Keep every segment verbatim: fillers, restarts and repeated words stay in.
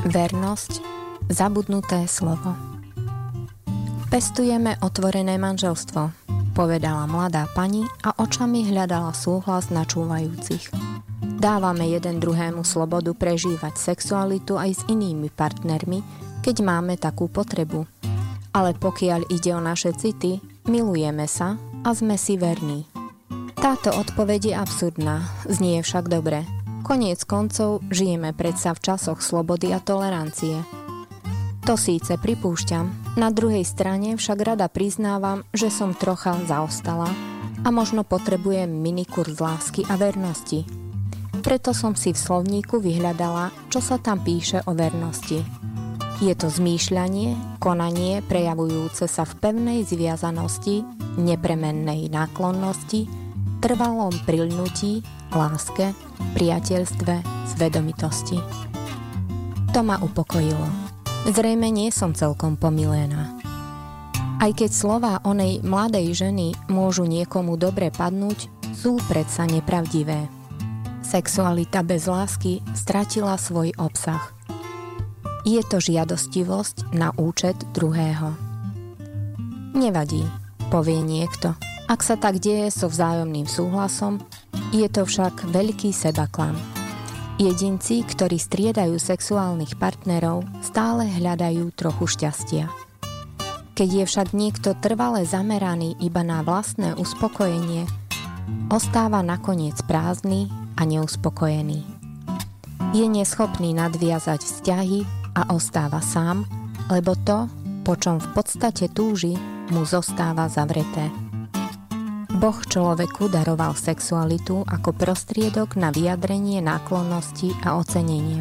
Vernosť, zabudnuté slovo. Pestujeme otvorené manželstvo, povedala mladá pani a očami hľadala súhlas načúvajúcich. Dávame jeden druhému slobodu prežívať sexualitu aj s inými partnermi, keď máme takú potrebu. Ale pokiaľ ide o naše city, milujeme sa a sme si verní. Táto odpoveď je absurdná, znie však dobre. Koniec koncov žijeme predsa v časoch slobody a tolerancie. To síce pripúšťam, na druhej strane však rada priznávam, že som trocha zaostala a možno potrebujem minikurs lásky a vernosti. Preto som si v slovníku vyhľadala, čo sa tam píše o vernosti. Je to zmýšľanie, konanie prejavujúce sa v pevnej zviazanosti, nepremennej náklonnosti, trvalom prilnutí, láske, priateľstve, svedomitosti. To ma upokojilo. Zrejme nie som celkom pomilená. Aj keď slová onej mladej ženy môžu niekomu dobre padnúť, sú predsa nepravdivé. Sexualita bez lásky stratila svoj obsah. Je to žiadostivosť na účet druhého. Nevadí, povie niekto. Ak sa tak deje so vzájomným súhlasom, je to však veľký sebaklam. Jedinci, ktorí striedajú sexuálnych partnerov, stále hľadajú trochu šťastia. Keď je však niekto trvale zameraný iba na vlastné uspokojenie, ostáva nakoniec prázdny a neuspokojený. Je neschopný nadviazať vzťahy a ostáva sám, lebo to, po čom v podstate túži, mu zostáva zavreté. Boh človeku daroval sexualitu ako prostriedok na vyjadrenie náklonnosti a ocenenia.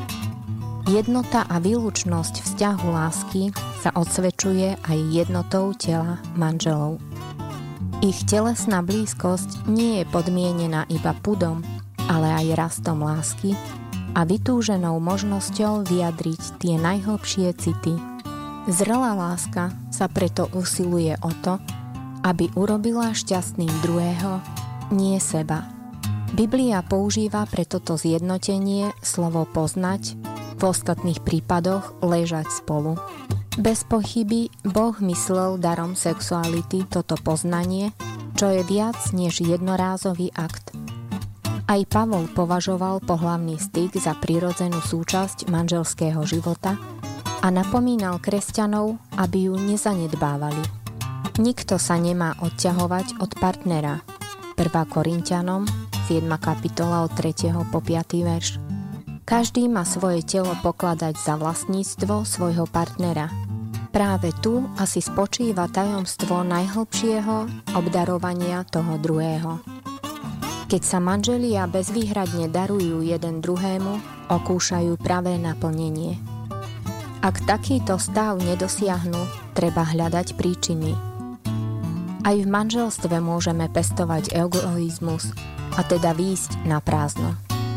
Jednota a výlučnosť vzťahu lásky sa odsvedčuje aj jednotou tela manželov. Ich telesná blízkosť nie je podmienená iba pudom, ale aj rastom lásky a vytúženou možnosťou vyjadriť tie najhlbšie city. Zrelá láska sa preto usiluje o to, aby urobila šťastným druhého, nie seba. Biblia používa pre toto zjednotenie slovo poznať, v ostatných prípadoch ležať spolu. Bez pochyby Boh myslel darom sexuality toto poznanie, čo je viac než jednorázový akt. Aj Pavol považoval pohlavný styk za prirodzenú súčasť manželského života a napomínal kresťanov, aby ju nezanedbávali. Nikto sa nemá odťahovať od partnera. prvá Korinťanom, siedma kapitola od tretieho po piaty verš. Každý má svoje telo pokladať za vlastníctvo svojho partnera. Práve tu asi spočíva tajomstvo najhlbšieho obdarovania toho druhého. Keď sa manželia bezvýhradne darujú jeden druhému, okúšajú pravé naplnenie. Ak takýto stav nedosiahnu, treba hľadať príčiny. Aj v manželstve môžeme pestovať egoizmus a teda výjsť na prázdno.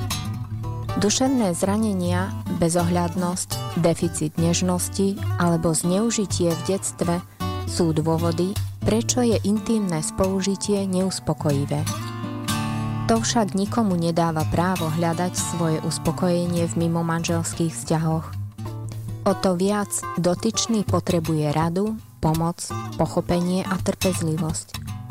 Duševné zranenia, bezohľadnosť, deficit nežnosti alebo zneužitie v detstve sú dôvody, prečo je intímne spolužitie neuspokojivé. To však nikomu nedáva právo hľadať svoje uspokojenie v mimomanželských vzťahoch. O to viac dotyčný potrebuje radu, pomoc, pochopenie a trpezlivosť.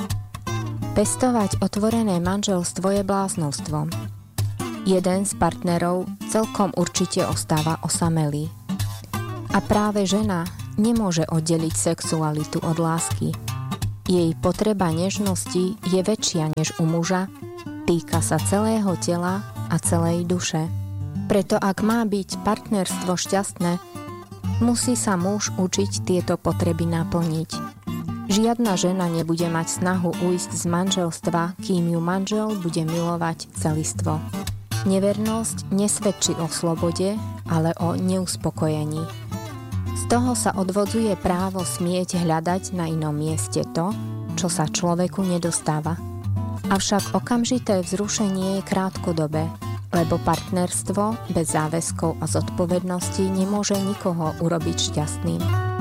Pestovať otvorené manželstvo je bláznovstvom. Jeden z partnerov celkom určite ostáva osamelý. A práve žena nemôže oddeliť sexualitu od lásky. Jej potreba nežnosti je väčšia než u muža, týka sa celého tela a celej duše. Preto ak má byť partnerstvo šťastné, musí sa muž učiť tieto potreby naplniť. Žiadna žena nebude mať snahu ujsť z manželstva, kým ju manžel bude milovať celistvo. Nevernosť nesvedčí o slobode, ale o neuspokojení. Z toho sa odvodzuje právo smieť hľadať na inom mieste to, čo sa človeku nedostáva. Avšak okamžité vzrušenie je krátkodobé, lebo partnerstvo bez záväzkov a zodpovednosti nemôže nikoho urobiť šťastným.